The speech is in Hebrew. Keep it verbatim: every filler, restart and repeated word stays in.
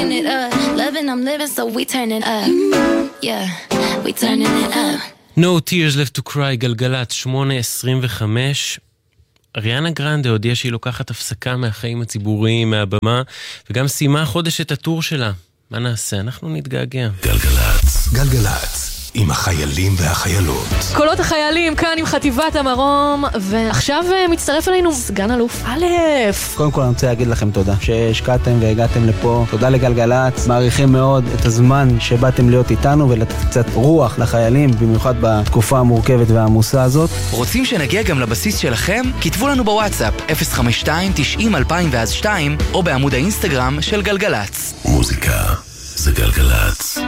turn it up. Loving, I'm living, so we turn it up. Yeah, we turning it up. No Tears Left to Cry, גלגלת, שמונה עשרים וחמש. אריאנה גרנדה הודיעה שהיא לוקחת הפסקה מהחיים הציבוריים, מהבמה, וגם סיימה חודש את הטור שלה. מה נעשה? אנחנו נתגעגע. גלגלת, גלגלת. עם החיילים והחיילות. קולות החיילים כאן עם חטיבת המרום, ועכשיו מצטרף אלינו סגן אלוף א'. קודם כל אני רוצה להגיד לכם תודה שהשקעתם והגעתם לפה. תודה לגלגלת, מעריכים מאוד את הזמן שבאתם להיות איתנו ולתת קצת רוח לחיילים, במיוחד בתקופה המורכבת והעמוסה הזאת. רוצים שנגיע גם לבסיס שלכם? כתבו לנו בוואטסאפ אפס חמש שתיים תשעים אלפיים ואז שתיים או בעמוד האינסטגרם של גלגלת. מוזיקה זה גלגלת.